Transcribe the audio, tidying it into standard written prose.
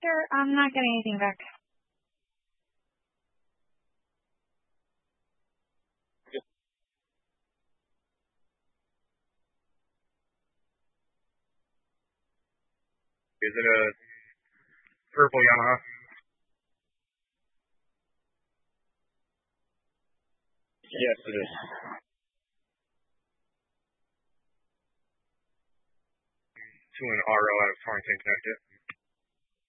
Sure, I'm not getting anything back. Is it a purple Yamaha? Yes, it is. To an RO out of Torrington, Connecticut.